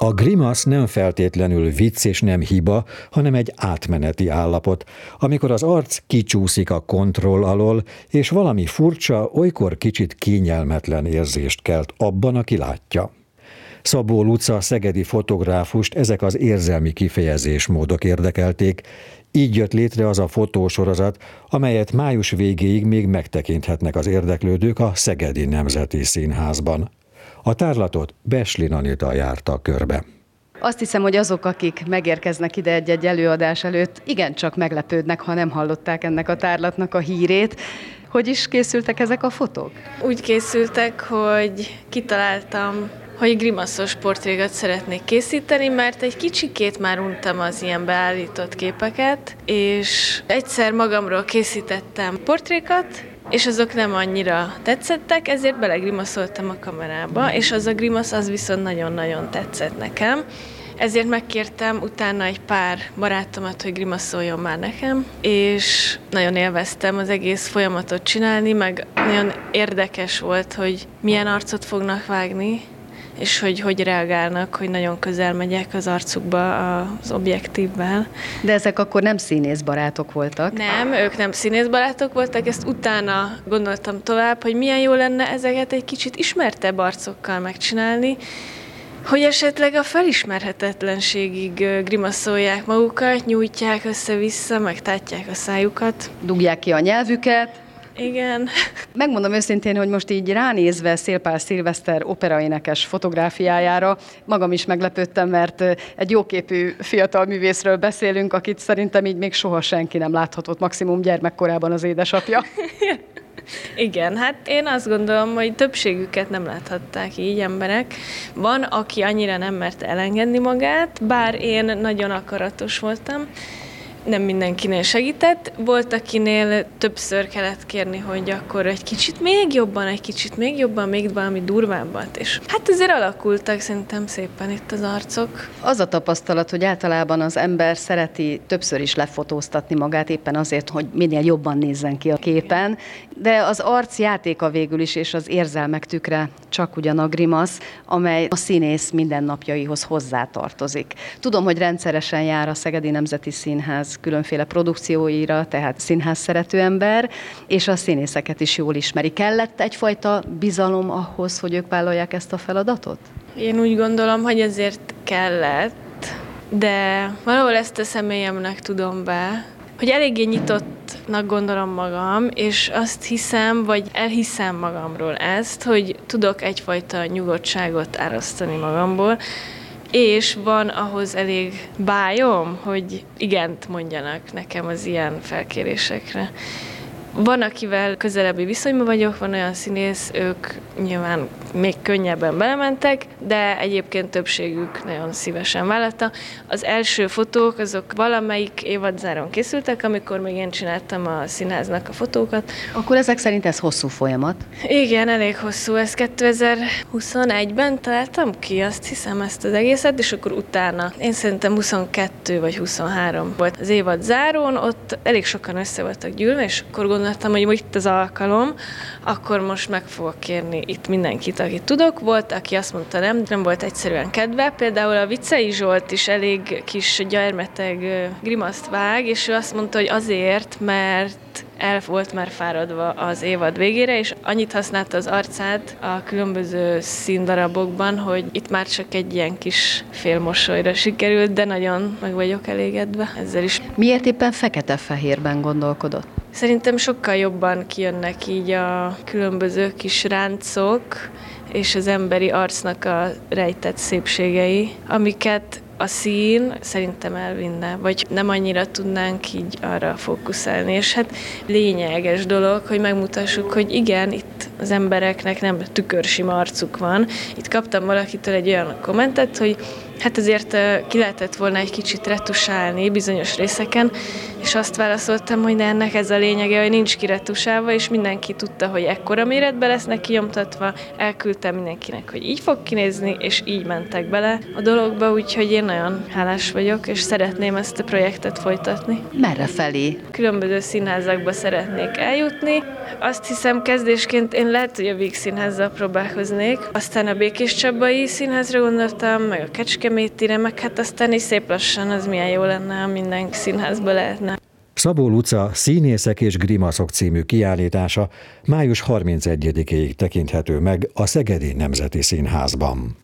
A grimasz nem feltétlenül vicc és nem hiba, hanem egy átmeneti állapot, amikor az arc kicsúszik a kontroll alól, és valami furcsa, olykor kicsit kényelmetlen érzést kelt abban, aki látja. Szabó Luca szegedi fotográfust ezek az érzelmi kifejezésmódok érdekelték, így jött létre az a fotósorozat, amelyet május végéig még megtekinthetnek az érdeklődők a Szegedi Nemzeti Színházban. A tárlatot Beslin Anita járta körbe. Azt hiszem, hogy azok, akik megérkeznek ide egy-egy előadás előtt, igencsak meglepődnek, ha nem hallották ennek a tárlatnak a hírét. Hogy is készültek ezek a fotók? Úgy készültek, hogy kitaláltam, hogy grimaszos portrékat szeretnék készíteni, mert egy kicsikét már untam az ilyen beállított képeket, és egyszer magamról készítettem portrékat, és azok nem annyira tetszettek, ezért belegrimaszoltam a kamerába, és az a grimasz az viszont nagyon-nagyon tetszett nekem. Ezért megkértem utána egy pár barátomat, hogy grimaszoljon már nekem, és nagyon élveztem az egész folyamatot csinálni, meg nagyon érdekes volt, hogy milyen arcot fognak vágni, és hogy reagálnak, hogy nagyon közel megyek az arcukba az objektívvel. De ezek akkor nem színészbarátok voltak? Nem, ők nem színészbarátok voltak, ezt utána gondoltam tovább, hogy milyen jó lenne ezeket egy kicsit ismertebb arcokkal megcsinálni, hogy esetleg a felismerhetetlenségig grimaszolják magukat, nyújtják össze-vissza, megtátják a szájukat. Dugják ki a nyelvüket. Igen. Megmondom őszintén, hogy most így ránézve Szélpál Szilveszter operaénekes fotográfiájára magam is meglepődtem, mert egy jóképű fiatal művészről beszélünk, akit szerintem így még soha senki nem láthatott, maximum gyermekkorában az édesapja. Igen, hát én azt gondolom, hogy többségüket nem láthatták így emberek. Van, aki annyira nem mert elengedni magát, bár én nagyon akaratos voltam, nem mindenkinél segített. Volt, akinél többször kellett kérni, hogy akkor egy kicsit még jobban, még valami durvábbat. És hát azért alakultak szerintem szépen itt az arcok. Az a tapasztalat, hogy általában az ember szereti többször is lefotóztatni magát, éppen azért, hogy minél jobban nézzen ki a képen, de az arc játéka végül is, és az érzelmek tükre csak ugyan a grimasz, amely a színész mindennapjaihoz hozzátartozik. Tudom, hogy rendszeresen jár a Szegedi Nemzeti Színház különféle produkcióira, tehát színház szerető ember, és a színészeket is jól ismeri. Kellett egyfajta bizalom ahhoz, hogy ők vállalják ezt a feladatot? Én úgy gondolom, hogy ezért kellett, de valahol ezt a személyemnek tudom be, hogy eléggé nyitottnak gondolom magam, és azt hiszem, vagy elhiszem magamról ezt, hogy tudok egyfajta nyugodtságot árasztani magamból, és van ahhoz elég bájom, hogy igent mondjanak nekem az ilyen felkérésekre. Van, akivel közelebbi viszonyban vagyok, van olyan színész, ők nyilván még könnyebben belementek, de egyébként többségük nagyon szívesen vállalta. Az első fotók, azok valamelyik évadzáron készültek, amikor még én csináltam a színháznak a fotókat. Akkor ezek szerint ez hosszú folyamat? Igen, elég hosszú. Ez 2021-ben találtam ki, azt hiszem, ezt az egészet, és akkor utána, én szerintem 22 vagy 23 volt az évadzárón, ott elég sokan össze voltak gyűlve, és akkor gondoltam, hogy itt az alkalom, akkor most meg fogok kérni itt mindenkit, akit tudok. Volt, aki azt mondta, nem volt egyszerűen kedve. Például a Vicei Zsolt is elég kis gyermeteg grimaszt vág, és ő azt mondta, hogy azért, mert el volt már fáradva az évad végére, és annyit használta az arcát a különböző színdarabokban, hogy itt már csak egy ilyen kis félmosolyra sikerült, de nagyon meg vagyok elégedve ezzel is. Miért éppen fekete-fehérben gondolkodott? Szerintem sokkal jobban kijönnek így a különböző kis ráncok, és az emberi arcnak a rejtett szépségei, amiket a szín szerintem elvinne, vagy nem annyira tudnánk így arra fókuszálni. És hát lényeges dolog, hogy megmutassuk, hogy igen, itt az embereknek nem tükörsima arcuk van. Itt kaptam valakitől egy olyan kommentet, hogy hát azért ki lehetett volna egy kicsit retusálni bizonyos részeken, és azt válaszoltam, hogy ennek ez a lényege, hogy nincs kiretusálva, és mindenki tudta, hogy ekkora méretben lesznek kinyomtatva. Elküldtem mindenkinek, hogy így fog kinézni, és így mentek bele a dologba, úgyhogy én nagyon hálás vagyok, és szeretném ezt a projektet folytatni. Merre felé? Különböző színházakba szeretnék eljutni. Azt hiszem, kezdésként én lehet, hogy a Víg Színházzal próbálkoznék. Aztán a Békés Csabai Színházra gondoltam, meg a Kecskemétire, meg hát aztán is szép lassan az milyen jó lenne, ha minden színházba lehetne. Szabó Luca Színészek és grimaszok című kiállítása május 31-ig tekinthető meg a Szegedi Nemzeti Színházban.